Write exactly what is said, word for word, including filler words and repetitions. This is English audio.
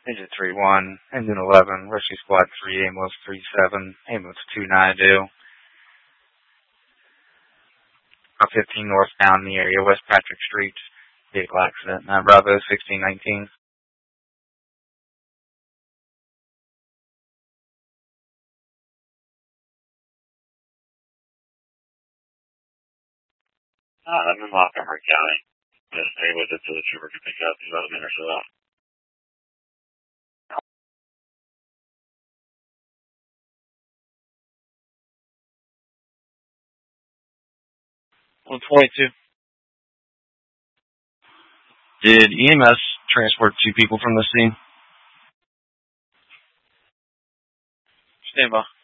Engine three one, Engine eleven, Rescue Squad three, ambulance three seven, ambulance two nine due. Route fifteen northbound in the area, West Patrick Street. Vehicle accident, nine Bravo sixteen nineteen. Uh, I'm in Montgomery County. Just stay with it till the trooper can pick up in about a minute or so. one twenty-two. Did E M S transport two people from the scene? Stand by.